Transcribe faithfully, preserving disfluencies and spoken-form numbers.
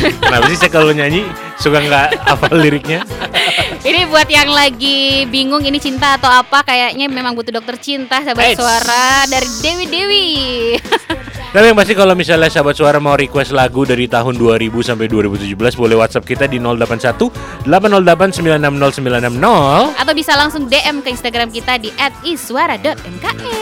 Kenapa sih saya kalau nyanyi suka nggak hafal liriknya? Ini buat yang lagi bingung ini cinta atau apa, kayaknya memang butuh dokter cinta sahabat Eits. suara dari Dewi Dewi. Tapi yang pasti kalau misalnya sahabat suara mau request lagu dari tahun dua ribu sampai dua ribu tujuh belas, boleh WhatsApp kita di nol delapan satu delapan nol delapan sembilan enam nol sembilan enam nol Atau bisa langsung D M ke Instagram kita di et iswara dot m k e.